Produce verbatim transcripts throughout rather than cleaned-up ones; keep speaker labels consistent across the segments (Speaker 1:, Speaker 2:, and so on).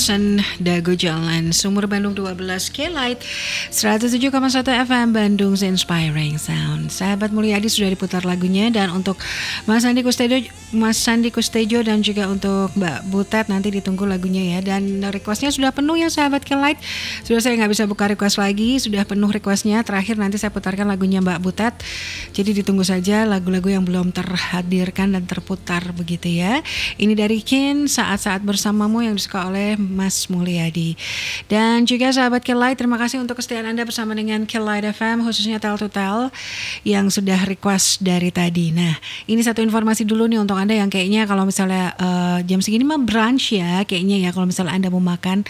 Speaker 1: San Dago Jalan Sumur Bandung dua belas K-Light seratus tujuh koma satu F M Bandung Inspiring Sound. Sahabat Mulyadi sudah diputar lagunya, dan untuk Mas Sandi Kustejo, Mas Sandi Kustejo dan juga untuk Mbak Butet nanti ditunggu lagunya ya. Dan requestnya sudah penuh ya sahabat K-Light. Sudah saya nggak bisa buka request lagi, sudah penuh requestnya. Terakhir nanti saya putarkan lagunya Mbak Butet. Jadi ditunggu saja lagu-lagu yang belum terhadirkan dan terputar begitu ya. Ini dari Kin, Saat-Saat Bersamamu yang disuka oleh Mas Mulyadi. Dan juga sahabat K-Light, terima kasih untuk kesetiaan Anda bersama dengan K-Light F M, khususnya Tell to Tell yang sudah request dari tadi. Nah, ini satu informasi dulu nih untuk Anda yang kayaknya kalau misalnya uh, jam segini mah brunch ya, kayaknya ya kalau misalnya Anda mau makan.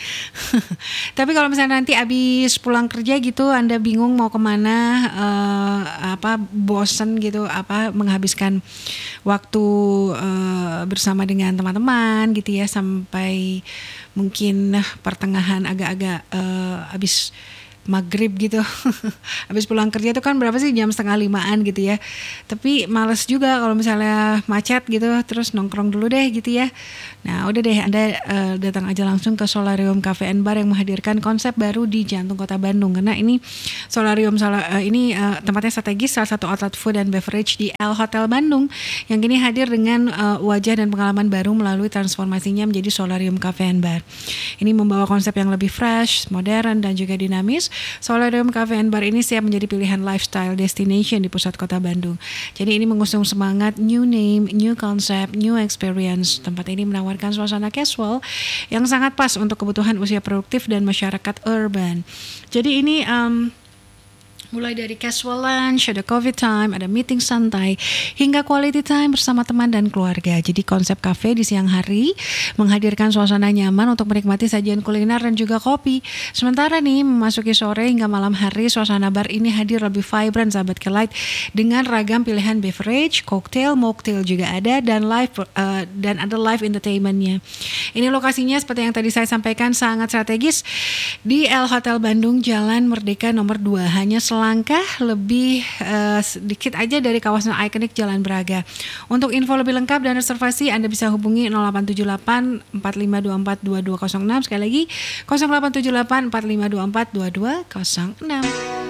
Speaker 1: Tapi kalau misalnya nanti abis pulang kerja gitu, Anda bingung mau kemana, uh, apa bosen gitu, apa menghabiskan waktu uh, bersama dengan teman-teman gitu ya, sampai mungkin pertengahan agak-agak uh, habis maghrib gitu. Habis pulang kerja itu kan berapa sih, jam setengah limaan gitu ya. Tapi males juga kalau misalnya macet gitu, terus nongkrong dulu deh gitu ya. Nah udah deh, Anda uh, datang aja langsung ke Solarium Cafe and Bar yang menghadirkan konsep baru di jantung kota Bandung. Karena ini Solarium uh, ini uh, tempatnya strategis, salah satu outlet food dan beverage di L Hotel Bandung, yang kini hadir dengan uh, wajah dan pengalaman baru melalui transformasinya menjadi Solarium Cafe and Bar. Ini membawa konsep yang lebih fresh, modern dan juga dinamis. Solarium Cafe and Bar ini siap menjadi pilihan lifestyle destination di pusat kota Bandung. Jadi ini mengusung semangat new name, new concept, new experience. Tempat ini menawarkan suasana casual yang sangat pas untuk kebutuhan usia produktif dan masyarakat urban. Jadi ini um, mulai dari casual lunch, ada coffee time, ada meeting santai, hingga quality time bersama teman dan keluarga. Jadi konsep cafe di siang hari menghadirkan suasana nyaman untuk menikmati sajian kuliner dan juga kopi. Sementara nih memasuki sore hingga malam hari, suasana bar ini hadir lebih vibrant sahabat K-Light, dengan ragam pilihan beverage, cocktail, mocktail juga ada, dan live uh, dan ada live entertainmentnya. Ini lokasinya seperti yang tadi saya sampaikan sangat strategis di L Hotel Bandung, Jalan Merdeka nomor dua, hanya langkah lebih uh, sedikit aja dari kawasan ikonik Jalan Braga. Untuk info lebih lengkap dan reservasi Anda bisa hubungi nol delapan tujuh delapan empat lima dua empat dua dua nol enam, sekali lagi nol delapan tujuh delapan empat lima dua empat dua dua nol enam.